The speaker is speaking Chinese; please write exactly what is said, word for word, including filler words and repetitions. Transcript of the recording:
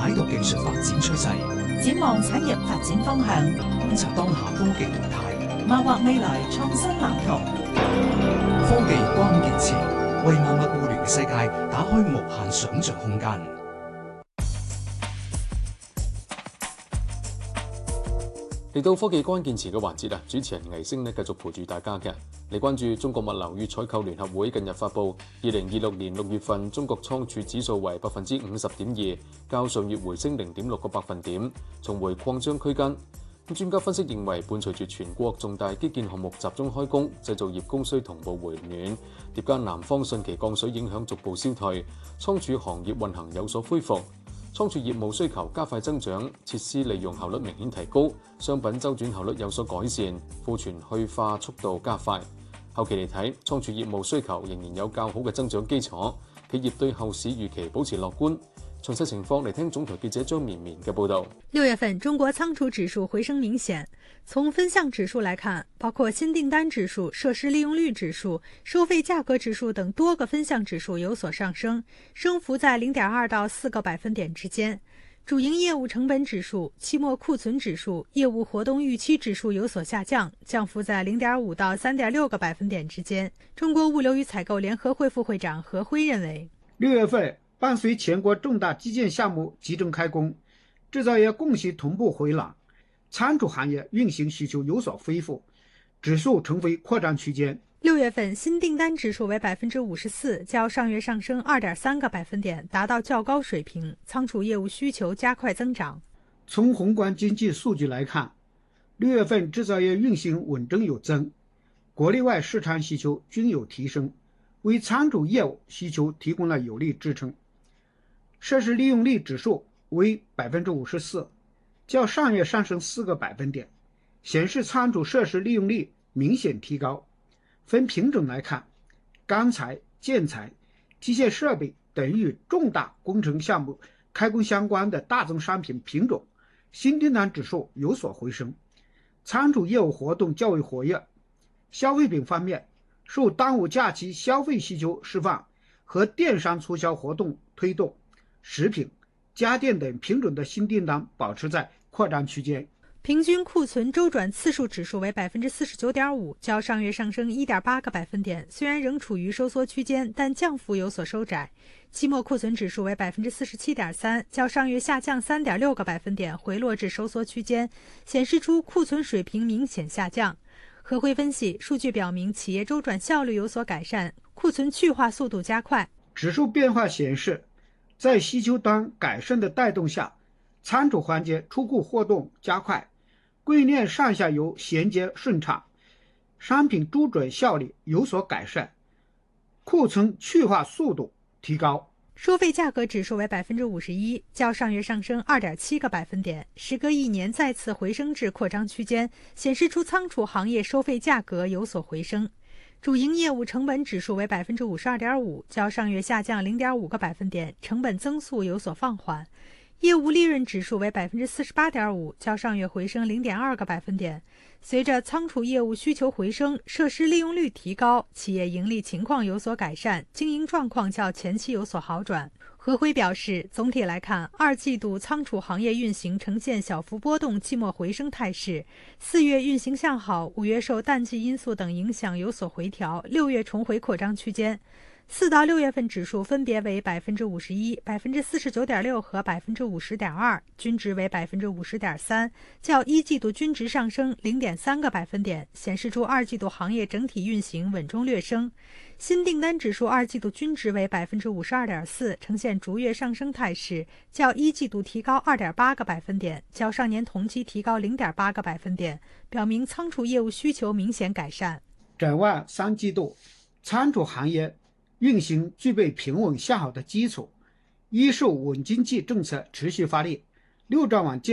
解讀技術發展趨勢， 展望產業發展方向， 觀察當下科技動態， 謀劃未來創新藍圖。 科技關鍵詞，為萬物互聯嘅世界打開無限想像空間。 嚟到科技關鍵詞嘅環節啊，主持人倪星呢繼續陪住大家嘅，嚟關注中國物流與採購聯合會近日發布二零二六年六月份中國倉儲指數為百分之五十點二，較上月回升零點六個百分點，重回擴張區間。咁專家分析認為，伴隨住全國重大基建項目集中開工，製造業供需同步回暖，疊加南方汛期降水影響逐步消退，倉儲行業運行有所恢復。倉儲業務需求加快增長，設施利用效率明顯提高，商品周轉效率有所改善，庫存去化速度加快。後期嚟睇，倉儲業務需求仍然有較好嘅增長基礎，企業對後市預期保持樂觀。詳細情況嚟聽總台記者張綿綿嘅報道。 六月份中國倉儲指數回升明顯，從分項指數來看，包括新訂單指數、設施利用率指數、收費價格指數等多個分項指數有所上升，升幅在零點二到四個百分點之間。主營業務成本指數、期末庫存指數、業務活動預期指數有所下降，降幅在零點五到三點六個百分點之間。中國物流與採購聯合會副會長何輝認為， 六月份伴隨全國重大基建項目集中開工，製造業供需同步回暖，倉儲行業運行需求有所恢復，指數重回擴張區間。 六月份新訂單指數為百分之五十四，較上月上升二點三個百分點，達到較高水平。倉儲業務需求加快增長。 從宏觀經濟數據來看，六月份製造業運行穩中有增，國內外市場需求均有提升，為倉儲業務需求提供了有力支撐。設施利用率指數為百分之五十四，較上月上升四個百分點，顯示倉儲設施利用率明顯提高。分品種來看，鋼材、建材、機械設備等與重大工程項目開工相關的大宗商品品種，新訂單指數有所回升，倉儲業務活動較為活躍。消費品方面，受端午假期消費需求釋放和電商促銷活動推動，食品、家電等品種的新訂單保持在擴張區間。 平均庫存周轉次數指數為百分之四十九點五，較上月上升一點八個百分點。雖然仍處於收縮區間，但降幅有所收窄。期末庫存指數為百分之四十七點三，較上月下降三點六個百分點，回落至收縮區間，顯示出庫存水平明顯下降。何輝分析，數據表明企業周轉效率有所改善，庫存去化速度加快。 指數變化顯示，在需求端改善的帶動下，倉儲環節出庫活動加快，供應鏈上下游銜接順暢，商品周轉效率有所改善，庫存去化速度提高。 收費價格指數為百分之五十一，較上月上升二點七個百分點，時隔一年再次回升至擴張區間，顯示出倉儲行業收費價格有所回升。主營業務成本指數為百分之五十二點五，較上月下降零點五個百分點，成本增速有所放緩。業務利潤指數為百分之四十八點五，較上月回升零點二個百分點。隨着倉儲業務需求回升，設施利用率提高，企業盈利情況有所改善，經營狀況較前期有所好轉。何輝表示，總體來看，二季度倉儲行業運行呈現小幅波動、季末回升態勢。四月運行向好，五月受淡季因素等影響有所回調，六月重回擴張區間。四到六月份指數分別為百分之五十一、百分之四十九點六和百分之五十點二，均值為百分之五十點三，較一季度均值上升零點三個百分點，顯示出二季度行業整體運行穩中略升。新訂單指數二季度均值為百分之五十二點四，呈現逐月上升態勢，較一季度提高二點八個百分點，較上年同期提高零點八個百分點，表明倉儲業務需求明顯改善。 展望三季度，倉儲行業運行具備平穩向好的基礎，一受穩經濟政策持續發力，六兆網